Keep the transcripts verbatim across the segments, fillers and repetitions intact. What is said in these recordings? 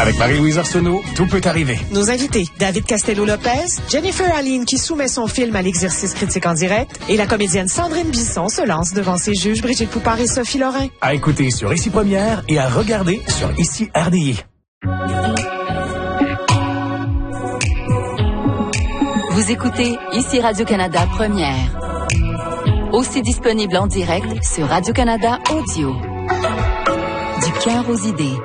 Avec Marie-Louise Arsenault, tout peut arriver. Nos invités, David Castello-Lopez, Jennifer Aline qui soumet son film à l'exercice critique en direct et la comédienne Sandrine Bisson se lance devant ses juges Brigitte Poupard et Sophie Lorrain. À écouter sur Ici Première et à regarder sur Ici R D I. Vous écoutez Ici Radio-Canada Première. Aussi disponible en direct sur Radio-Canada Audio. Du cœur aux idées.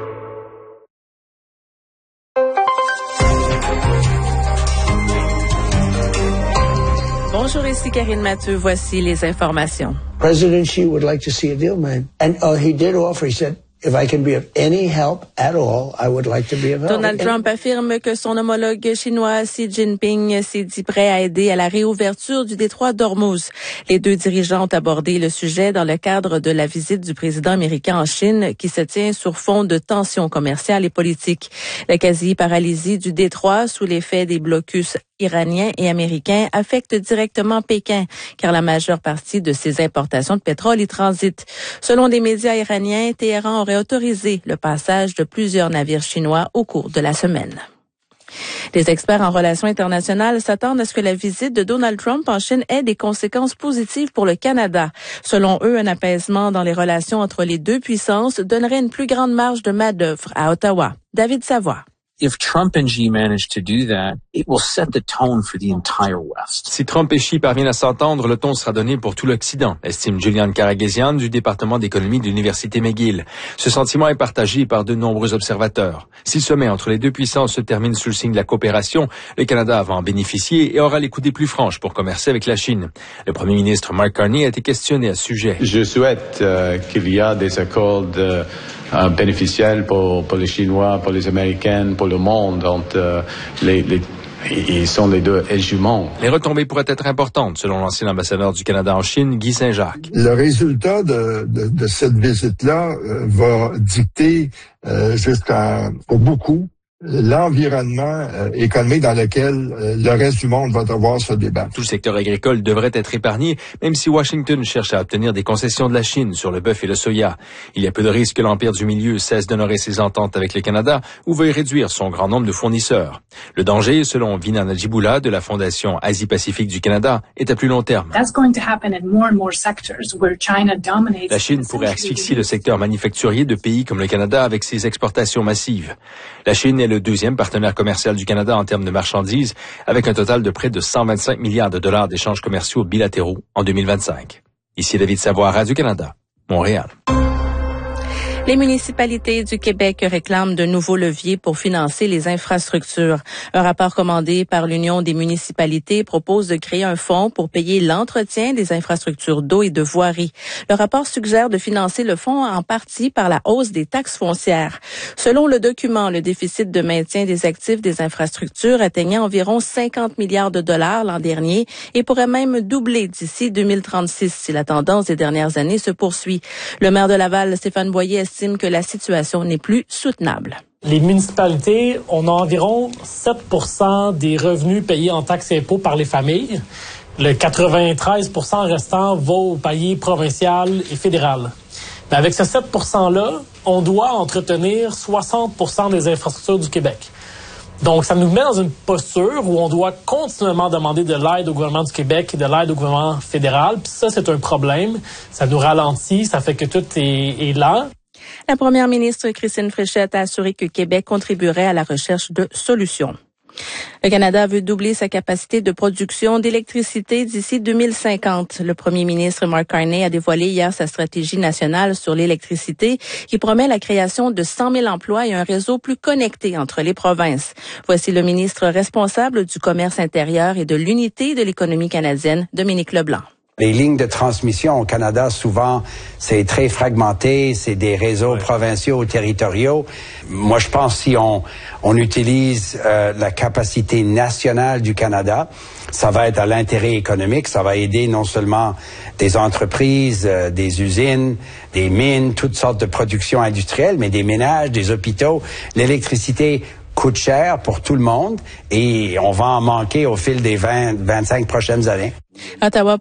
Bonjour, ici Karine Mathieu. Voici les informations. President Xi would like to see a deal, man. And uh, he did offer, he said, if I can be of any help at all, I would like to be of help. Donald Trump affirme que son homologue chinois Xi Jinping s'est dit prêt à aider à la réouverture du détroit d'Ormuz. Les deux dirigeants ont abordé le sujet dans le cadre de la visite du président américain en Chine qui se tient sur fond de tensions commerciales et politiques. La quasi-paralysie du détroit sous l'effet des blocus iraniens et américains affecte directement Pékin, car la majeure partie de ses importations de pétrole y transite. Selon des médias iraniens, Téhéran aurait autorisé le passage de plusieurs navires chinois au cours de la semaine. Les experts en relations internationales s'attendent à ce que la visite de Donald Trump en Chine ait des conséquences positives pour le Canada. Selon eux, un apaisement dans les relations entre les deux puissances donnerait une plus grande marge de main-d'œuvre à Ottawa. David Savoie. If Trump and Xi manage to do that, it will set the tone for the entire West. Si Trump et Xi parviennent à s'entendre, le ton sera donné pour tout l'Occident, estime Julian Karagesian du département d'économie de l'Université McGill. Ce sentiment est partagé par de nombreux observateurs. Si le sommet entre les deux puissances se termine sous le signe de la coopération, le Canada va en bénéficier et aura les coups des plus franches pour commercer avec la Chine. Le premier ministre Mark Carney a été questionné à ce sujet. Je souhaite euh, qu'il y ait des accords de Euh, bénéficiel pour, pour les Chinois, pour les Américains, pour le monde. Donc, euh, les, les, ils sont les deux juments. Les retombées pourraient être importantes, selon l'ancien ambassadeur du Canada en Chine, Guy Saint-Jacques. Le résultat de, de, de cette visite-là euh, va dicter euh, jusqu'à, pour beaucoup, l'environnement euh, économique dans lequel euh, le reste du monde va devoir se débattre. Tout le secteur agricole devrait être épargné, même si Washington cherche à obtenir des concessions de la Chine sur le bœuf et le soya. Il y a peu de risques que l'Empire du Milieu cesse d'honorer ses ententes avec le Canada ou veuille réduire son grand nombre de fournisseurs. Le danger, selon Vina Najiboula de la Fondation Asie-Pacifique du Canada, est à plus long terme. La Chine pourrait asphyxier le secteur manufacturier de pays comme le Canada avec ses exportations massives. La Chine est le deuxième partenaire commercial du Canada en termes de marchandises, avec un total de près de cent vingt-cinq milliards de dollars d'échanges commerciaux bilatéraux en deux mille vingt-cinq. Ici David Savoie, Radio-Canada, Montréal. Les municipalités du Québec réclament de nouveaux leviers pour financer les infrastructures. Un rapport commandé par l'Union des municipalités propose de créer un fonds pour payer l'entretien des infrastructures d'eau et de voirie. Le rapport suggère de financer le fonds en partie par la hausse des taxes foncières. Selon le document, le déficit de maintien des actifs des infrastructures atteignait environ cinquante milliards de dollars l'an dernier et pourrait même doubler d'ici deux mille trente-six si la tendance des dernières années se poursuit. Le maire de Laval, Stéphane Boyer, estime que la situation n'est plus soutenable. Les municipalités, on a environ sept pour cent des revenus payés en taxes et impôts par les familles. Le quatre-vingt-treize pour cent restant va au palier provincial et fédéral. Mais avec ce sept pour cent-là, on doit entretenir soixante pour cent des infrastructures du Québec. Donc, ça nous met dans une posture où on doit continuellement demander de l'aide au gouvernement du Québec et de l'aide au gouvernement fédéral. Puis ça, c'est un problème. Ça nous ralentit, ça fait que tout est, est lent. La première ministre Christine Fréchette a assuré que Québec contribuerait à la recherche de solutions. Le Canada veut doubler sa capacité de production d'électricité d'ici deux mille cinquante. Le premier ministre Mark Carney a dévoilé hier sa stratégie nationale sur l'électricité qui promet la création de cent mille emplois et un réseau plus connecté entre les provinces. Voici le ministre responsable du commerce intérieur et de l'unité de l'économie canadienne, Dominique Leblanc. Les lignes de transmission au Canada, souvent, c'est très fragmenté, c'est des réseaux ouais. provinciaux ou territoriaux. Moi, je pense si on, on utilise euh, la capacité nationale du Canada, ça va être à l'intérêt économique, ça va aider non seulement des entreprises, euh, des usines, des mines, toutes sortes de productions industrielles, mais des ménages, des hôpitaux. L'électricité coûte cher pour tout le monde et on va en manquer au fil des vingt, vingt-cinq prochaines années. Ottawa